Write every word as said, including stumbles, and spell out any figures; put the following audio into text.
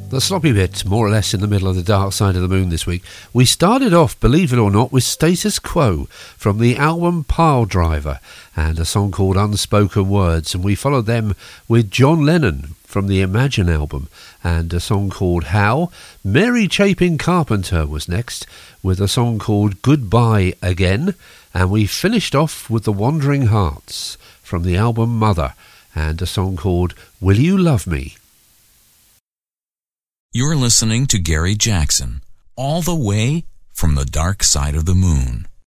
The sloppy bit, more or less in the middle of the dark side of the moon this week. We started off, believe it or not, with Status Quo from the album Pile Driver and a song called Unspoken Words, and we followed them with John Lennon from the Imagine album and a song called How. Mary Chapin Carpenter was next with a song called Goodbye Again, and we finished off with the Wandering Hearts from the album Mother and a song called Will You Love Me? You're listening to Gary Jackson, all the way from the dark side of the moon.